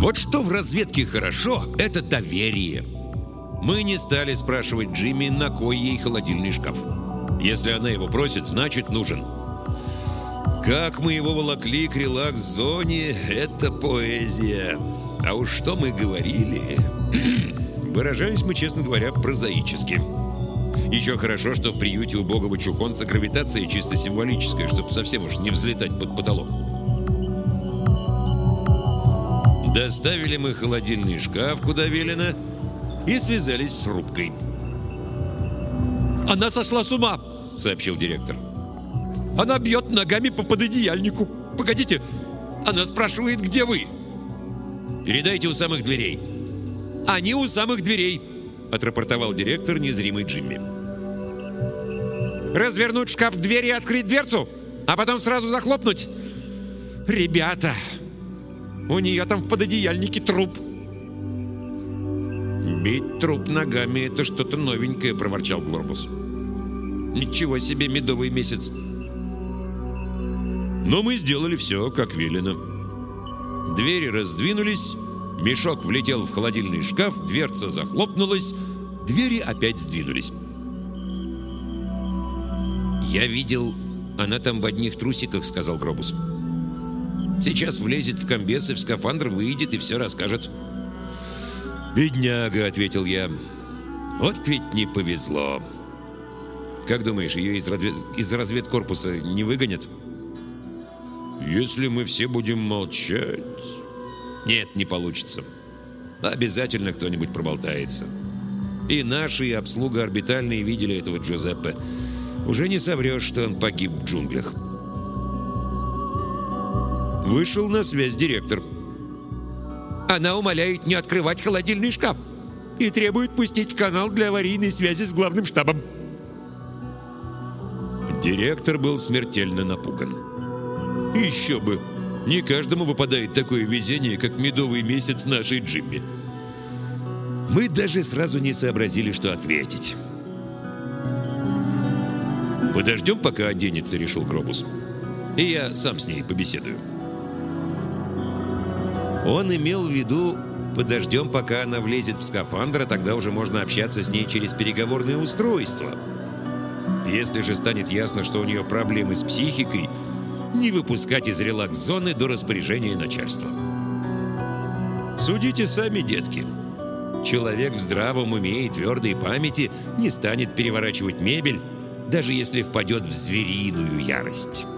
Вот что в разведке хорошо, это доверие. Мы не стали спрашивать Джимми, на кой ей холодильный шкаф. Если она его просит, значит нужен. Как мы его волокли к релакс-зоне, это поэзия. А уж что мы говорили. Выражались мы, честно говоря, прозаически. Еще хорошо, что в приюте убогого чухонца гравитация чисто символическая, чтобы совсем уж не взлетать под потолок. Доставили мы холодильный шкаф, куда велено, и связались с рубкой. «Она сошла с ума», — сообщил директор. «Она бьет ногами по пододеяльнику. Погодите, она спрашивает, где вы?» «Передайте у самых дверей». «Они у самых дверей», — отрапортовал директор, незримый Джимми. «Развернуть шкаф к двери и открыть дверцу, а потом сразу захлопнуть? Ребята, у нее там в пододеяльнике труп». «Бить труп ногами — это что-то новенькое», — проворчал Глорбус. «Ничего себе медовый месяц». Но мы сделали все, как велено. Двери раздвинулись, мешок влетел в холодильный шкаф, дверца захлопнулась, двери опять сдвинулись. «Я видел, она там в одних трусиках», — сказал Гробус. «Сейчас влезет в комбез и в скафандр выйдет и все расскажет». «Бедняга», — ответил я. «Вот ведь не повезло». «Как думаешь, ее из разведкорпуса не выгонят?» «Если мы все будем молчать...» «Нет, не получится. Обязательно кто-нибудь проболтается. И наши, и обслуга орбитальные видели этого Джузеппе. Уже не соврешь, что он погиб в джунглях». Вышел на связь директор. «Она умоляет не открывать холодильный шкаф и требует пустить в канал для аварийной связи с главным штабом». Директор был смертельно напуган. Еще бы! Не каждому выпадает такое везение, как медовый месяц нашей Джимми. Мы даже сразу не сообразили, что ответить. «Подождем, пока оденется», — решил Гробус. «И я сам с ней побеседую». Он имел в виду: подождем, пока она влезет в скафандр, а тогда уже можно общаться с ней через переговорное устройство. Если же станет ясно, что у нее проблемы с психикой, не выпускать из релакс-зоны до распоряжения начальства. Судите сами, детки. Человек в здравом уме и твердой памяти не станет переворачивать мебель, даже если впадет в звериную ярость.